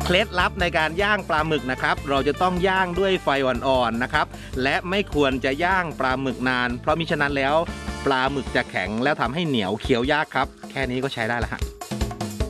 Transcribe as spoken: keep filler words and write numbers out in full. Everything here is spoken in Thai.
เคล็ดลับในการย่างปลาหมึกนะครับเราจะต้องย่างด้วยไฟอ่อนๆนะครับและไม่ควรจะย่างปลาหมึกนานเพราะมิฉะนั้นแล้วปลาหมึกจะแข็งแล้วทำให้เหนียวเคี้ยวยากครับแค่นี้ก็ใช้ได้แล้วฮะ